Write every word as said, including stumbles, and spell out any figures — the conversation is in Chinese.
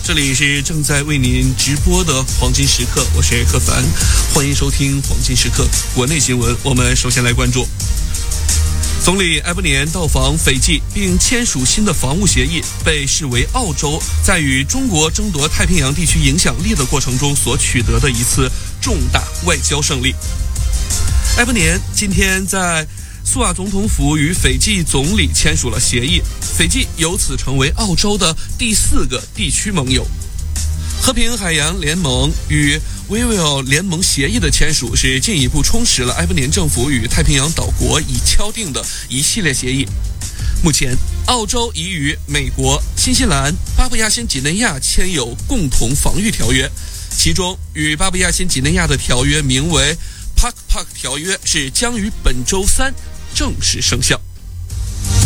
这里是正在为您直播的黄金时刻，我是柯凡，欢迎收听黄金时刻国内新闻。我们首先来关注总理埃伯尼恩到访斐济并签署新的防务协议，被视为澳洲在与中国争夺太平洋地区影响力的过程中所取得的一次重大外交胜利。埃伯尼恩今天在苏瓦总统府与斐济总理签署了协议，斐济由此成为澳洲的第四个地区盟友。和平海洋联盟与维维尔联盟协议的签署是进一步充实了埃伯尼恩政府与太平洋岛国已敲定的一系列协议。目前，澳洲已与美国、新西兰、巴布亚新几内亚签有共同防御条约，其中与巴布亚新几内亚的条约名为 P A C P A C 条约，是将于本周三正式生效。